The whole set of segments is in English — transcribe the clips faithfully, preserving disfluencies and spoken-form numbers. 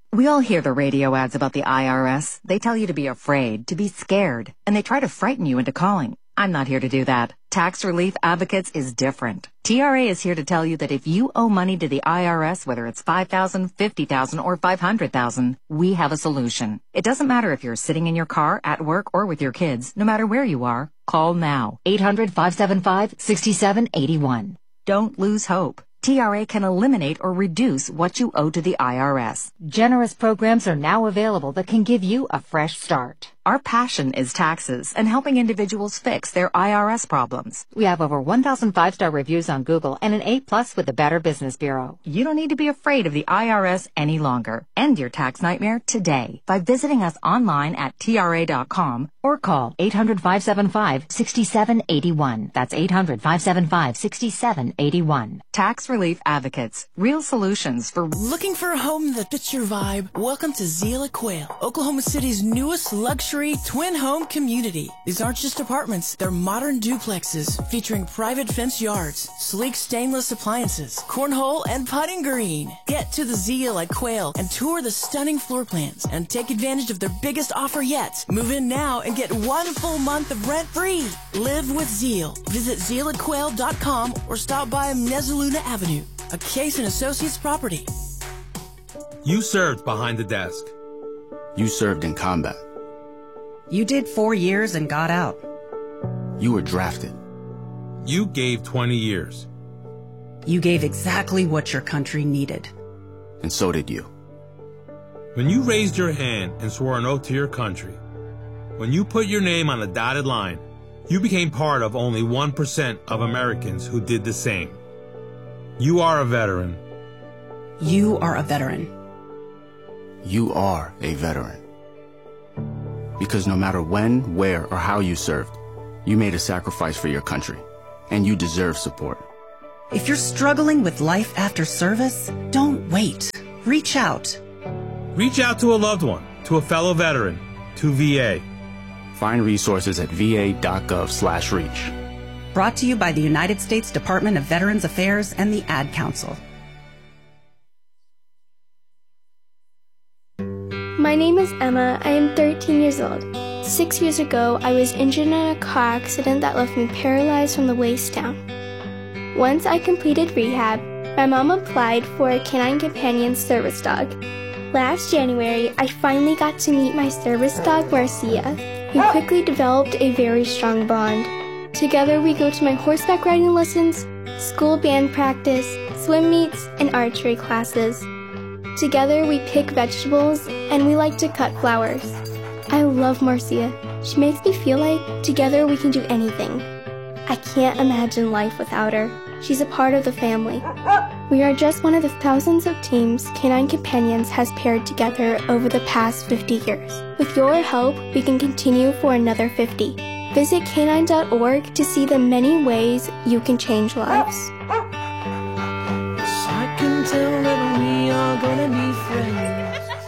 We all hear the radio ads about the I R S. They tell you to be afraid, to be scared, and they try to frighten you into calling. I'm not here to do that. Tax Relief Advocates is different. T R A is here to tell you that if you owe money to the I R S, whether it's five thousand dollars, fifty thousand dollars, or five hundred thousand dollars, we have a solution. It doesn't matter if you're sitting in your car, at work, or with your kids. No matter where you are, call now. eight hundred, five seven five, six seven eight one. Don't lose hope. T R A can eliminate or reduce what you owe to the I R S. Generous programs are now available that can give you a fresh start. Our passion is taxes and helping individuals fix their I R S problems. We have over one thousand five-star reviews on Google and an A plus with the Better Business Bureau. You don't need to be afraid of the I R S any longer. End your tax nightmare today by visiting us online at T R A dot com or call eight hundred, five seven five, six seven eight one. That's eight hundred, five seven five, six seven eight one. Tax Relief Advocates. Real solutions for... Looking for a home that fits your vibe? Welcome to Zeal at Quail, Oklahoma City's newest luxury twin home community. These aren't just apartments, they're modern duplexes featuring private fenced yards, sleek stainless appliances, cornhole, and putting green. Get to the Zeal at Quail and tour the stunning floor plans and take advantage of their biggest offer yet. Move in now and get one full month of rent free. Live with Zeal. Visit zeal at quail dot com or stop by Mezzaluna Avenue, a Case and Associates property. You served behind the desk. You served in combat. You did four years and got out. You were drafted. You gave twenty years. You gave exactly what your country needed. And so did you. When you raised your hand and swore an oath to your country, when you put your name on a dotted line, you became part of only one percent of Americans who did the same. You are a veteran. You are a veteran. You are a veteran. Because no matter when, where, or how you served, you made a sacrifice for your country, and you deserve support. If you're struggling with life after service, don't wait. Reach out. Reach out to a loved one, to a fellow veteran, to V A. Find resources at v a dot gov slash reach. Brought to you by the United States Department of Veterans Affairs and the Ad Council. My name is Emma. I am thirteen years old. Six years ago, I was injured in a car accident that left me paralyzed from the waist down. Once I completed rehab, my mom applied for a Canine Companion service dog. Last January, I finally got to meet my service dog, Marcia. We quickly developed a very strong bond. Together, we go to my horseback riding lessons, school band practice, swim meets, and archery classes. Together, we pick vegetables, and we like to cut flowers. I love Marcia. She makes me feel like together we can do anything. I can't imagine life without her. She's a part of the family. We are just one of the thousands of teams Canine Companions has paired together over the past fifty years. With your help, we can continue for another fifty. Visit canine dot org to see the many ways you can change lives. I can tell that we are gonna be friends.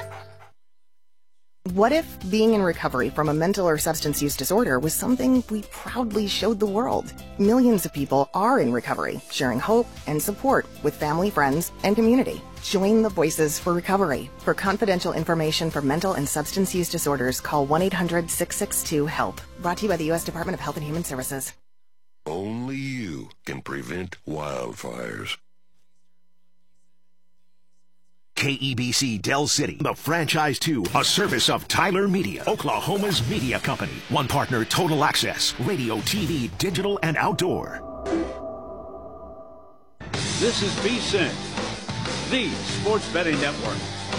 What if being in recovery from a mental or substance use disorder was something we proudly showed the world? Millions of people are in recovery, sharing hope and support with family, friends, and community. Join the Voices for Recovery. For confidential information for mental and substance use disorders, call one eight hundred, six six two, HELP. Brought to you by the U S Department of Health and Human Services. Only you can prevent wildfires. K E B C Del City, the franchise two, a service of Tyler Media, Oklahoma's media company. One partner, Total Access, radio, T V, digital, and outdoor. This is V S I N, the sports betting network.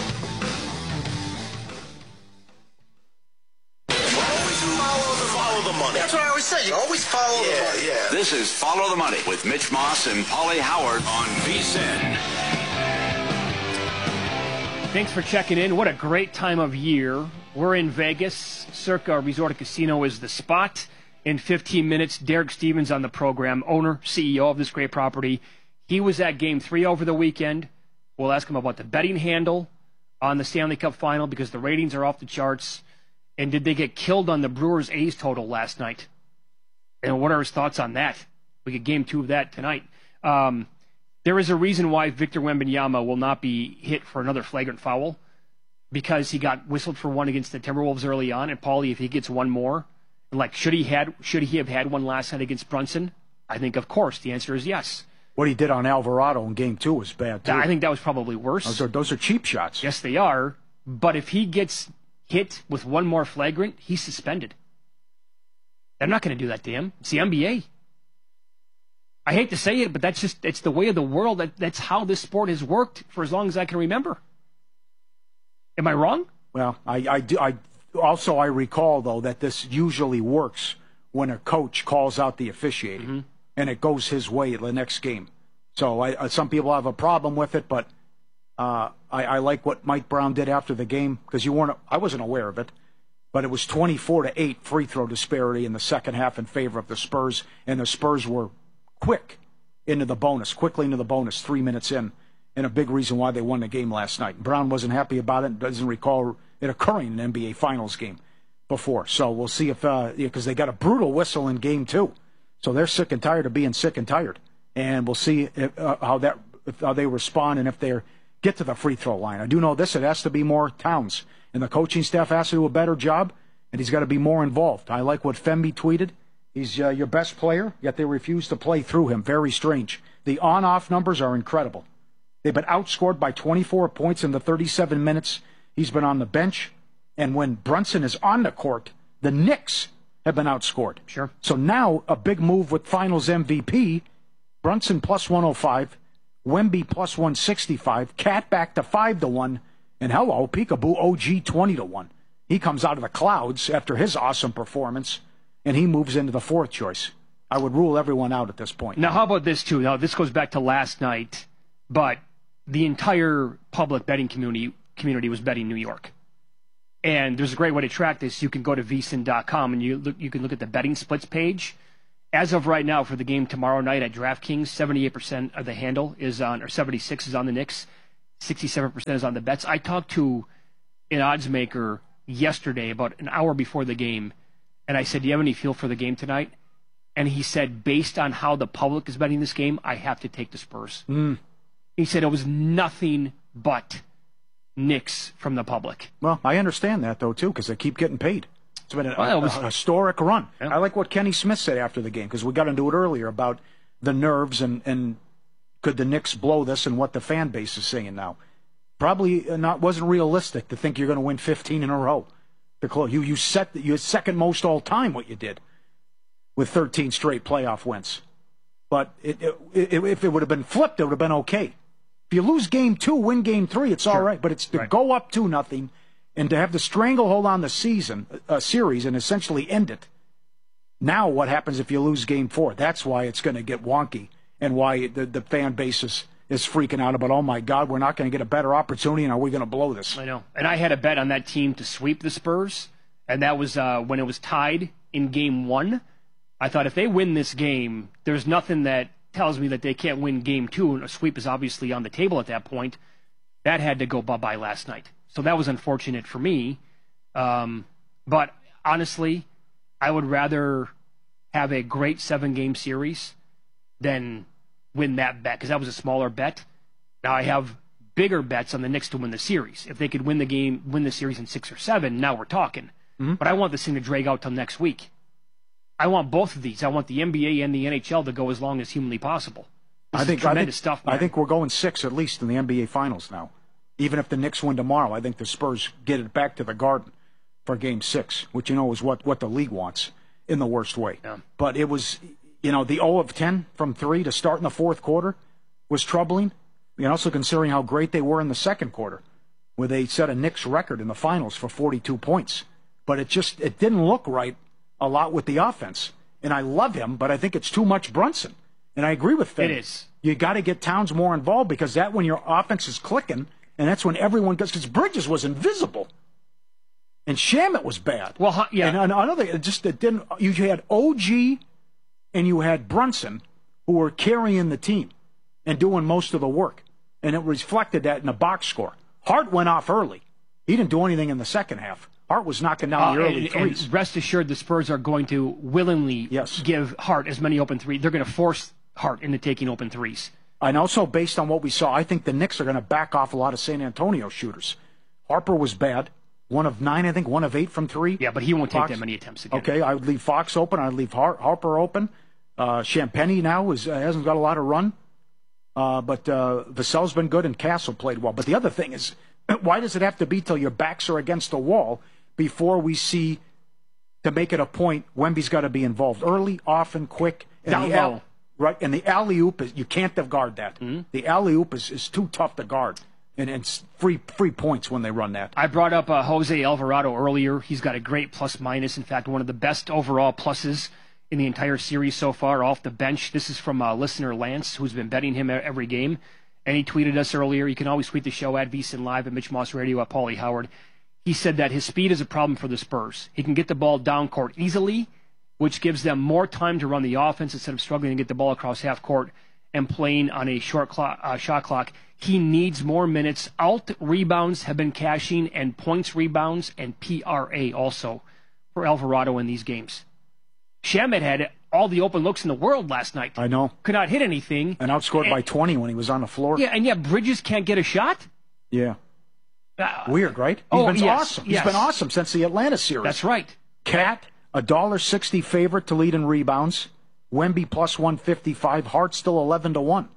Always follow the, follow the money. That's what I always say. You always follow yeah, the money. Yeah. This is Follow the Money with Mitch Moss and Paulie Howard on V S I N. Thanks for checking in. What a great time of year. We're in Vegas. Circa Resort and Casino is the spot. In fifteen minutes, Derek Stevens on the program, owner, C E O of this great property. He was at Game three over the weekend. We'll ask him about the betting handle on the Stanley Cup final because the ratings are off the charts. And did they get killed on the Brewers A's total last night? And what are his thoughts on that? We get Game two of that tonight. Um... There is a reason why Victor Wembanyama will not be hit for another flagrant foul. because he got whistled for one against the Timberwolves early on, and Paulie, if he gets one more, like should he had should he have had one last night against Brunson? I think, of course, the answer is yes. What he did on Alvarado in game two was bad, too. I think that was probably worse. Those are, those are cheap shots. Yes, they are. But if he gets hit with one more flagrant, he's suspended. They're not going to do that to him. It's the N B A. I hate to say it, but that's just it's the way of the world. That, that's how this sport has worked for as long as I can remember. Am I wrong? Well, I, I, do, I also I recall, though, that this usually works when a coach calls out the officiating, mm-hmm. and it goes his way the next game. So I, some people have a problem with it, but uh, I, I like what Mike Brown did after the game, because you weren't. I wasn't aware of it, but it was twenty-four to eight free throw disparity in the second half in favor of the Spurs, and the Spurs were quick into the bonus, quickly into the bonus, three minutes in, and a big reason why they won the game last night. Brown wasn't happy about it and doesn't recall it occurring in an N B A Finals game before. So we'll see if, because uh, they got a brutal whistle in game two. So they're sick and tired of being sick and tired. And we'll see if, uh, how that if, how they respond and if they get to the free throw line. I do know this, it has to be more Towns. And the coaching staff has to do a better job, and he's got to be more involved. I like what Femby tweeted. He's uh, your best player, yet they refuse to play through him. Very strange. The on-off numbers are incredible. They've been outscored by twenty-four points in the thirty-seven minutes he's been on the bench. And when Brunson is on the court, the Knicks have been outscored. Sure. So now a big move with Finals M V P. Brunson plus one oh five, Wemby plus one sixty-five, Cat back to five to one, and hello, Peekaboo O G twenty to one. He comes out of the clouds after his awesome performance, and he moves into the fourth choice. I would rule everyone out at this point. Now, how about this, too? Now, this goes back to last night, but the entire public betting community community was betting New York. And there's a great way to track this. You can go to V S I N dot com, and you look, you can look at the betting splits page. As of right now, for the game tomorrow night at DraftKings, seventy-eight percent of the handle is on, or seventy-six is on the Knicks, sixty-seven percent is on the bets. I talked to an odds maker yesterday, about an hour before the game, and I said, do you have any feel for the game tonight? And he said, based on how the public is betting this game, I have to take the Spurs. Mm. He said it was nothing but Knicks from the public. Well, I understand that, though, too, because they keep getting paid. It's been a, well, it was, a historic run. Yeah. I like what Kenny Smith said after the game, because we got into it earlier about the nerves and, and could the Knicks blow this and what the fan base is saying now. Probably not wasn't realistic to think you're going to win fifteen in a row. You you set you had second most all time what you did with thirteen straight playoff wins. But it, it, it, if it would have been flipped, it would have been okay. If you lose game two, win game three, it's sure. all right. But it's to right. go up two nothing. And to have the stranglehold on the season, uh, series, and essentially end it. Now, what happens if you lose Game Four? That's why it's going to get wonky, and why the, the fan base is, is freaking out about. Oh my God, we're not going to get a better opportunity, and are we going to blow this? I know. And I had a bet on that team to sweep the Spurs, and that was uh, when it was tied in Game One. I thought if they win this game, there's nothing that tells me that they can't win Game Two, and a sweep is obviously on the table at that point. That had to go bye-bye last night. So that was unfortunate for me. Um, but honestly, I would rather have a great seven-game series than win that bet, because that was a smaller bet. Now I have bigger bets on the Knicks to win the series. If they could win the game, win the series in six or seven, now we're talking. Mm-hmm. But I want this thing to drag out till next week. I want both of these. I want the N B A and the N H L to go as long as humanly possible. This I think is tremendous I think, stuff, man. I think we're going six at least in the N B A Finals now. Even if the Knicks win tomorrow, I think the Spurs get it back to the Garden for Game Six, which you know is what, what the league wants in the worst way. Yeah. But it was, you know, the zero of ten from three to start in the fourth quarter was troubling. And also considering how great they were in the second quarter, where they set a Knicks record in the finals for forty-two points. But it just it didn't look right a lot with the offense. And I love him, but I think it's too much Brunson. And I agree with Finn. It is. You got to get Towns more involved, because that when your offense is clicking. And that's when everyone goes, because Bridges was invisible. And Shamet was bad. Well, yeah. And another, it just it didn't, you had O G and you had Brunson who were carrying the team and doing most of the work. And it reflected that in the box score. Hart went off early. He didn't do anything in the second half. Hart was knocking down uh, the early and, threes. And rest assured, the Spurs are going to willingly yes. give Hart as many open threes. They're going to force Hart into taking open threes. And also, based on what we saw, I think the Knicks are going to back off a lot of San Antonio shooters. Harper was bad. One of nine, I think. One of eight from three. Yeah, but he won't take Fox. that many attempts again. Okay, I would leave Fox open. I'd leave Har- Harper open. Uh, Champagny now is, uh, hasn't got a lot of run. Uh, but uh, Vassell's been good, and Castle played well. But the other thing is, why does it have to be till your backs are against the wall before we see, to make it a point, Wemby's got to be involved early, often, quick. And Down the low. al- right, and the alley-oop, is, you can't have guard that. Mm-hmm. The alley-oop is, is too tough to guard. And it's free free points when they run that. I brought up uh, Jose Alvarado earlier. He's got a great plus-minus. In fact, one of the best overall pluses in the entire series so far off the bench. This is from uh, listener Lance, who's been betting him every game. And he tweeted us earlier. You can always tweet the show at VSiN Live, at Mitch Moss Radio, at Paulie Howard. He said that his speed is a problem for the Spurs. He can get the ball down court easily, which gives them more time to run the offense instead of struggling to get the ball across half court and playing on a short clock, uh, shot clock. He needs more minutes. Alt rebounds have been cashing, and points rebounds and P R A also for Alvarado in these games. Shamet had all the open looks in the world last night. I know. Could not hit anything. And outscored and, by twenty when he was on the floor. Yeah, and yet Bridges can't get a shot? Yeah. Uh, Weird, right? He's oh, been yes, awesome. Yes. He's been awesome since the Atlanta series. That's right. Cat, a one dollar sixty favorite to lead in rebounds. Wemby plus one fifty-five. Hart still eleven to one.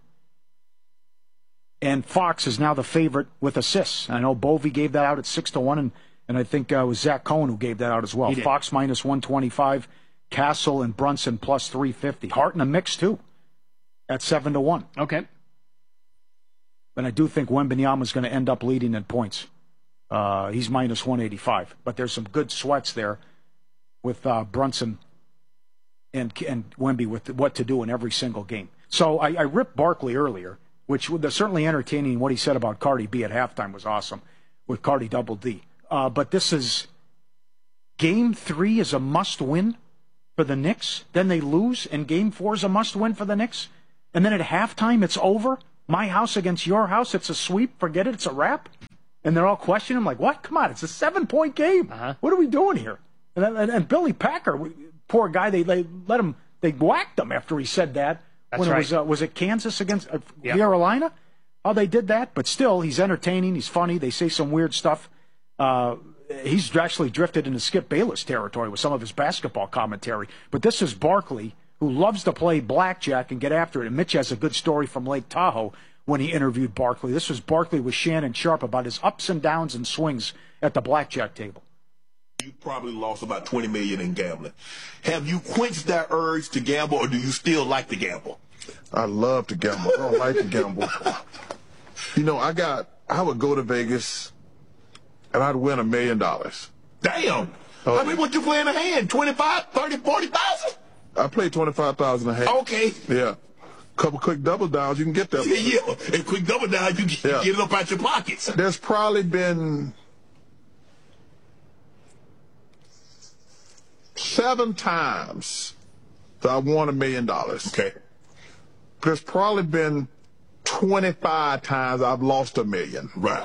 And Fox is now the favorite with assists. I know Bovey gave that out at six to one, and, and I think uh, it was Zach Cohen who gave that out as well. Fox minus one twenty-five. Castle and Brunson plus three fifty. Hart in the mix, too, at seven to one. Okay. And I do think Wembanyama's going to end up leading in points. Uh, he's minus one eighty-five. But there's some good sweats there with uh, Brunson and and Wemby with what to do in every single game. So I, I ripped Barkley earlier, which was certainly entertaining. What he said about Cardi B at halftime was awesome with Cardi Double D. Uh, but this is game three is a must-win for the Knicks. Then they lose, and game four is a must-win for the Knicks. And then at halftime, it's over. My house against your house. It's a sweep. Forget it. It's a wrap. And they're all questioning him like, what? Come on. It's a seven-point game. Uh-huh. What are we doing here? And, and, and Billy Packer, poor guy, they, they let him, they whacked him after he said that. That's when it right. was, uh, was it Kansas against uh, Yep. Carolina? Oh, they did that. But still, he's entertaining. He's funny. They say some weird stuff. Uh, he's actually drifted into Skip Bayless territory with some of his basketball commentary. But this is Barkley, who loves to play blackjack and get after it. And Mitch has a good story from Lake Tahoe when he interviewed Barkley. This was Barkley with Shannon Sharp about his ups and downs and swings at the blackjack table. You probably lost about twenty million dollars in gambling. Have you quenched that urge to gamble, or do you still like to gamble? I love to gamble. I don't like to gamble. You know, I got, I would go to Vegas and I'd win a million dollars. Damn. Oh. I mean, what you play in a hand? twenty-five, thirty, forty thousand? I play twenty-five thousand a hand. Okay. Yeah. Couple quick double downs, you can get that. Yeah, yeah. And quick double downs, you can yeah. get it up out your pockets. There's probably been seven times that I won a million dollars. Okay. There's probably been twenty-five times I've lost a million. Right.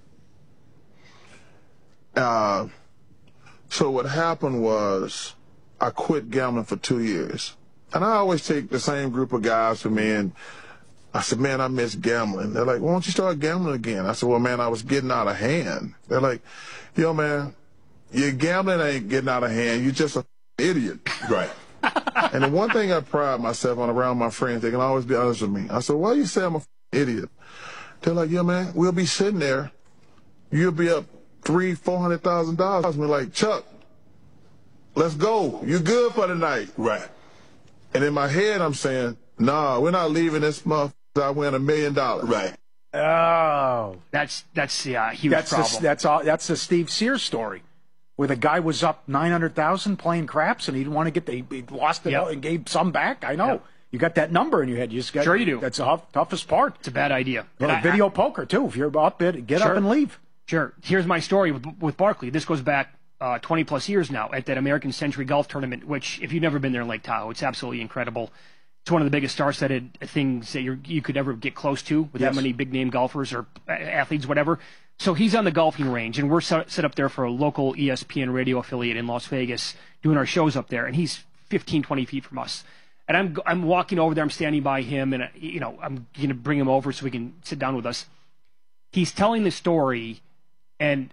Uh, so what happened was I quit gambling for two years. And I always take the same group of guys to me, and I said, man, I miss gambling. They're like, why don't you start gambling again? I said, well, man, I was getting out of hand. They're like, yo, man, your gambling ain't getting out of hand. You're just an idiot. Right. And the one thing I pride myself on around my friends, they can always be honest with me. I said, why you say I'm an idiot? They're like, yo, man, we'll be sitting there. You'll be up three, four hundred thousand dollars. And we're like, Chuck, let's go. You're good for the night. Right. And in my head, I'm saying, nah, we're not leaving this motherfucker. I win a million dollars. Right. Oh. That's that's the uh, huge that's problem. The, that's all. That's the Steve Sears story, where the guy was up nine hundred thousand playing craps, and he didn't want to get the he lost it Yep. all and gave some back. I know. Yep. You got that number in your head. You just got. Sure you do. That's the tough, toughest part. It's a bad idea. Well, And I- video I- poker too. If you're up it, get Sure. up and leave. Sure. Here's my story with, with Barkley. This goes back uh, twenty plus years now at that American Century Golf Tournament, which, if you've never been there in Lake Tahoe, it's absolutely incredible. It's one of the biggest star-studded things that you're, you could ever get close to with Yes. that many big-name golfers or athletes, whatever. So he's on the golfing range, and we're set set up there for a local E S P N radio affiliate in Las Vegas doing our shows up there, and he's fifteen, twenty feet from us. And I'm I'm walking over there, I'm standing by him, and, you know, I'm going to bring him over so he can sit down with us. He's telling the story, and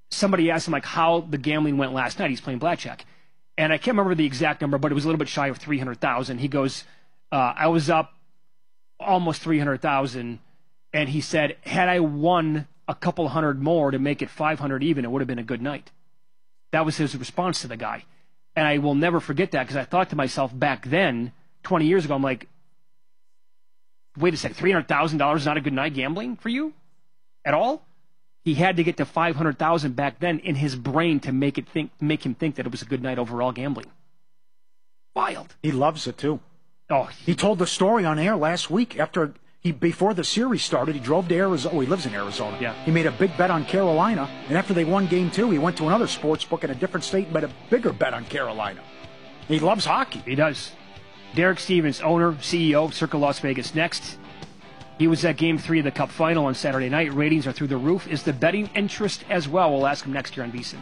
somebody asked him like how the gambling went last night. He's playing blackjack. And I can't remember the exact number, but it was a little bit shy of three hundred thousand. He goes, uh, I was up almost three hundred thousand. And he said, had I won a couple hundred more to make it five hundred even, it would have been a good night. That was his response to the guy. And I will never forget that because I thought to myself back then, twenty years ago, I'm like, wait a second, three hundred thousand dollars is not a good night gambling for you at all? He had to get to five hundred thousand dollars back then in his brain to make it think, make him think that it was a good night overall gambling. Wild. He loves it, too. Oh, he, he told the story on air last week after he before the series started. He drove to Arizona. Oh, he lives in Arizona. Yeah. He made a big bet on Carolina, and after they won game two, he went to another sports book in a different state and made a bigger bet on Carolina. He loves hockey. He does. Derek Stevens, owner, C E O, Circa Las Vegas. Next, he was at Game three of the Cup Final on Saturday night. Ratings are through the roof. Is the betting interest as well? We'll ask him next year on VSiN.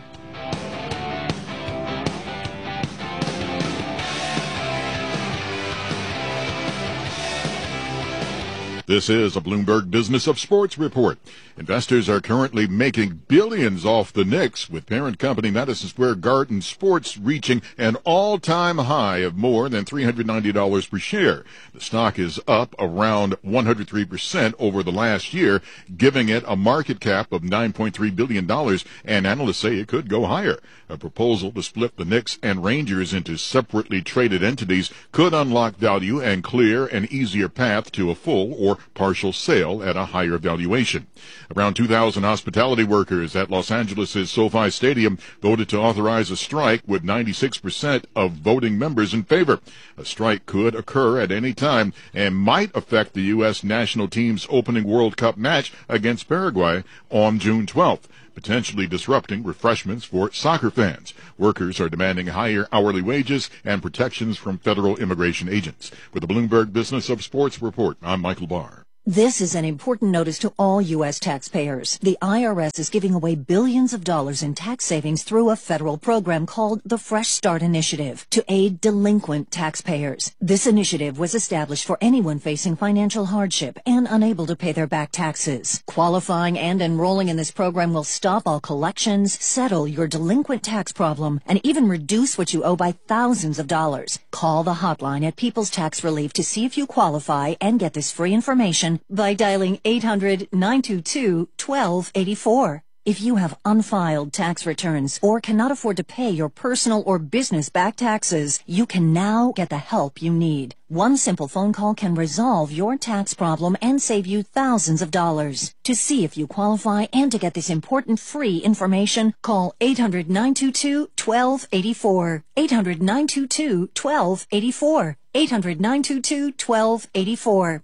This is a Bloomberg Business of Sports report. Investors are currently making billions off the Knicks, with parent company Madison Square Garden Sports reaching an all-time high of more than three hundred ninety dollars per share. The stock is up around one hundred three percent over the last year, giving it a market cap of nine point three billion dollars, and analysts say it could go higher. A proposal to split the Knicks and Rangers into separately traded entities could unlock value and clear an easier path to a full or partial sale at a higher valuation. Around two thousand hospitality workers at Los Angeles' SoFi Stadium voted to authorize a strike, with ninety-six percent of voting members in favor. A strike could occur at any time and might affect the U S national team's opening World Cup match against Paraguay on June twelfth, potentially disrupting refreshments for soccer fans. Workers are demanding higher hourly wages and protections from federal immigration agents. With the Bloomberg Business of Sports report, I'm Michael Barr. This is an important notice to all U S taxpayers. The I R S is giving away billions of dollars in tax savings through a federal program called the Fresh Start Initiative to aid delinquent taxpayers. This initiative was established for anyone facing financial hardship and unable to pay their back taxes. Qualifying and enrolling in this program will stop all collections, settle your delinquent tax problem, and even reduce what you owe by thousands of dollars. Call the hotline at People's Tax Relief to see if you qualify and get this free information by dialing eight hundred, nine two two, one two eight four. If you have unfiled tax returns or cannot afford to pay your personal or business back taxes, you can now get the help you need. One simple phone call can resolve your tax problem and save you thousands of dollars. To see if you qualify and to get this important free information, call eight hundred, nine two two, one two eight four. eight hundred, nine two two, one two eight four. eight hundred, nine two two, one two eight four.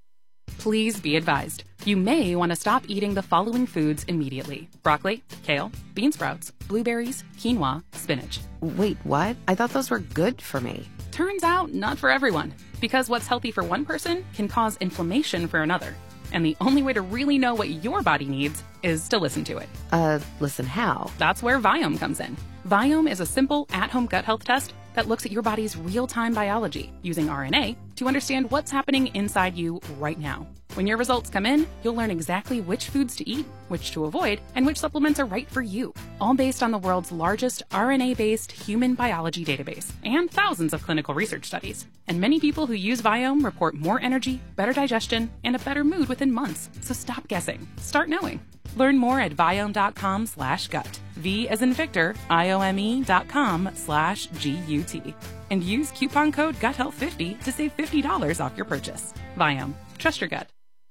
Please be advised, you may want to stop eating the following foods immediately: broccoli, kale, bean sprouts, blueberries, quinoa, spinach. Wait, what? I thought those were good for me. Turns out, not for everyone, because what's healthy for one person can cause inflammation for another. And the only way to really know what your body needs is to listen to it. Uh, listen how? That's where Viome comes in. Viome is a simple, at-home gut health test that looks at your body's real-time biology using R N A to understand what's happening inside you right now. When your results come in, you'll learn exactly which foods to eat, which to avoid, and which supplements are right for you, all based on the world's largest R N A-based human biology database and thousands of clinical research studies. And many people who use Viome report more energy, better digestion, and a better mood within months. So stop guessing. Start knowing. Learn more at Viome.com slash gut. V as in Victor, I-O-M-E dot com slash G-U-T. And use coupon code gut health fifty to save fifty dollars off your purchase. Viome. Trust your gut.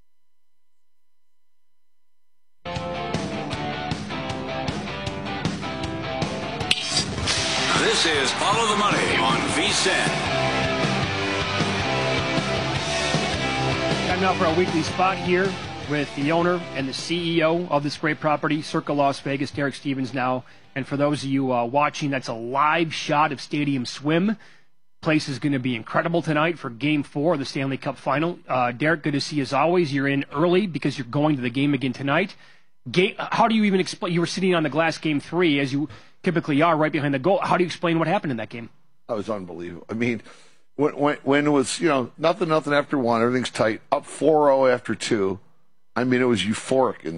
This is Follow the Money on VSiN. Time now for our weekly spot here with the owner and the C E O of this great property, Circa Las Vegas, Derek Stevens now. And for those of you uh, watching, that's a live shot of Stadium Swim. Place is going to be incredible tonight for Game four of the Stanley Cup Final. Uh, Derek, good to see you as always. You're in early because you're going to the game again tonight. Game, how do you even explain? You were sitting on the glass Game three, as you typically are, right behind the goal. How do you explain what happened in that game? That was unbelievable. I mean, when, when, when it was, you know, nothing, nothing after one, everything's tight, up four oh after two. I mean, it was euphoric in there.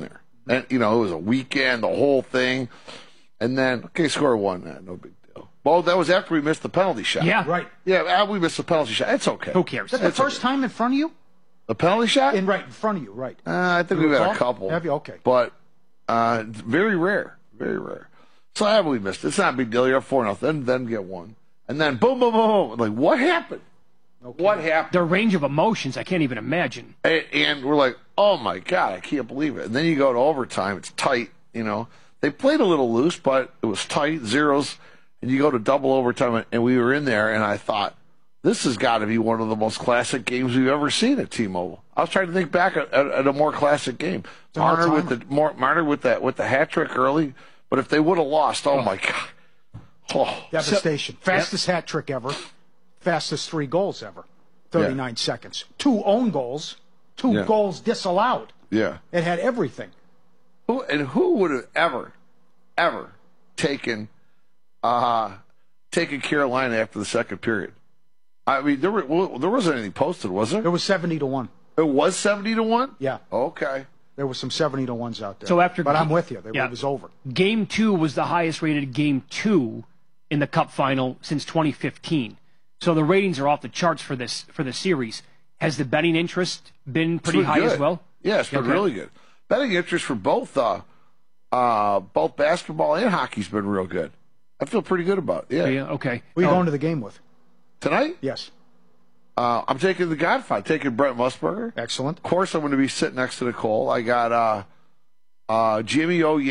And, you know, it was a weekend, the whole thing. And then, okay, score one, nah, no big deal. Well, that was after we missed the penalty shot. Yeah. Right. Yeah, after we missed the penalty shot. It's okay. Who cares? Is that the first okay. time in front of you? The penalty shot? In right in front of you, right. Uh, I think You we've had recall? a couple. Have you? Okay. But uh, very rare. Very rare. So I we missed it. It's not a big deal. You're up four nothing. Then, then get one. And then boom, boom, boom, boom. Like, what happened? Okay. What happened? The range of emotions, I can't even imagine. And, and we're like, oh, my God, I can't believe it. And then you go to overtime. It's tight, you know. They played a little loose, but it was tight, zeros. And you go to double overtime, and we were in there, and I thought, this has got to be one of the most classic games we've ever seen at T-Mobile. I was trying to think back at, at, at a more classic game. Marner with the more, Marner with that with the hat trick early, but if they would have lost, oh, oh. my God. Oh. Devastation. So, Fastest yep. hat trick ever. Fastest three goals ever. thirty-nine yeah. seconds. Two own goals. Two yeah. goals disallowed. Yeah. It had everything. Who and who would have ever, ever taken, uh, taken Carolina after the second period? I mean, there were well, there wasn't anything posted, was there? There was seventy to one. It was seventy to one. Yeah. Okay. There was some seventy to ones out there. So after, but I'm with you. It yeah. was over. Game two was the highest rated game two in the Cup final since twenty fifteen. So the ratings are off the charts for this for the series. Has the betting interest been pretty been high good. as well? Yeah, it's been okay. really good. Betting interest for both uh, uh, both basketball and hockey's been real good. I feel pretty good about it. Yeah. yeah okay. Who are you oh. going to the game with? Tonight? Yes. Uh, I'm taking the Godfather. Taking Brent Musburger. Excellent. Of course, I'm going to be sitting next to Nicole. I got uh, uh, Jimmy O.